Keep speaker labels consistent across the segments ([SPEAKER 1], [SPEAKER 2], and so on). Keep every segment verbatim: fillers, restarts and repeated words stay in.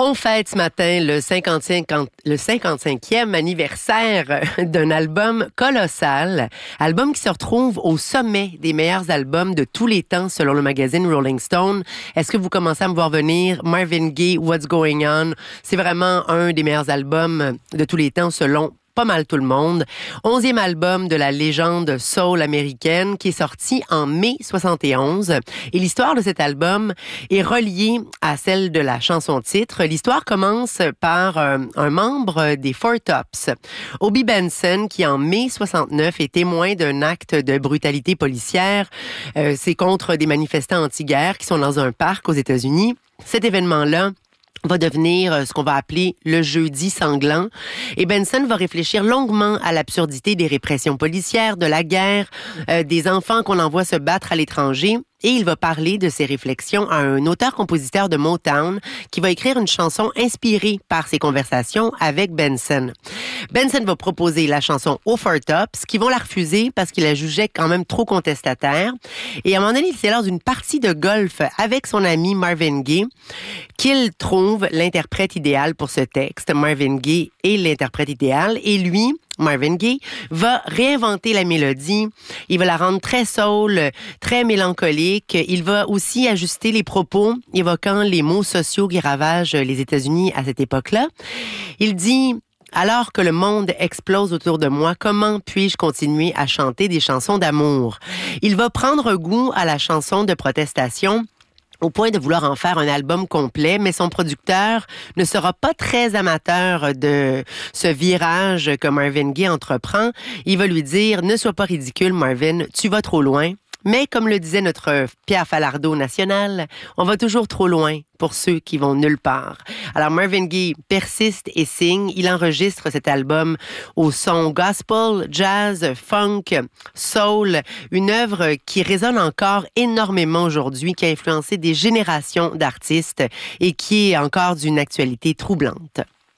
[SPEAKER 1] On fête ce matin le cinquante-cinq, le cinquante-cinquième anniversaire d'un album colossal. Album qui se retrouve au sommet des meilleurs albums de tous les temps selon le magazine Rolling Stone. Est-ce que vous commencez à me voir venir? Marvin Gaye, What's Going On? C'est vraiment un des meilleurs albums de tous les temps selon pas mal tout le monde. Onzième album de la légende soul américaine qui est sorti en mai soixante et onze. Et l'histoire de cet album est reliée à celle de la chanson-titre. L'histoire commence par euh, un membre des Four Tops, Obie Benson, qui en mai soixante-neuf est témoin d'un acte de brutalité policière. Euh, c'est contre des manifestants anti-guerre qui sont dans un parc aux États-Unis. Cet événement-là va devenir ce qu'on va appeler le jeudi sanglant. Et Benson va réfléchir longuement à l'absurdité des répressions policières, de la guerre, euh, des enfants qu'on envoie se battre à l'étranger. Et il va parler de ses réflexions à un auteur-compositeur de Motown qui va écrire une chanson inspirée par ses conversations avec Benson. Benson va proposer la chanson aux Four Tops, qui vont la refuser parce qu'il la jugeait quand même trop contestataire. Et à un moment donné, c'est lors d'une partie de golf avec son ami Marvin Gaye qu'il trouve l'interprète idéal pour ce texte. Marvin Gaye est l'interprète idéal et lui, Marvin Gaye, va réinventer la mélodie. Il va la rendre très soul, très mélancolique. Il va aussi ajuster les propos, évoquant les maux sociaux qui ravagent les États-Unis à cette époque-là. Il dit: alors que le monde explose autour de moi, comment puis-je continuer à chanter des chansons d'amour? Il va prendre goût à la chanson de protestation au point de vouloir en faire un album complet, mais son producteur ne sera pas très amateur de ce virage que Marvin Gaye entreprend. Il va lui dire: ne sois pas ridicule, Marvin, tu vas trop loin. Mais comme le disait notre Pierre Falardeau national, on va toujours trop loin pour ceux qui vont nulle part. Alors Marvin Gaye persiste et signe. Il enregistre cet album au son gospel, jazz, funk, soul, une œuvre qui résonne encore énormément aujourd'hui, qui a influencé des générations d'artistes et qui est encore d'une actualité troublante.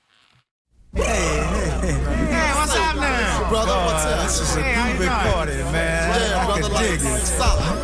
[SPEAKER 2] Hey, hey, hey. Hey, what's happening? Brother, what's up? This is a groovy party, man. Yeah, brother, like, stop.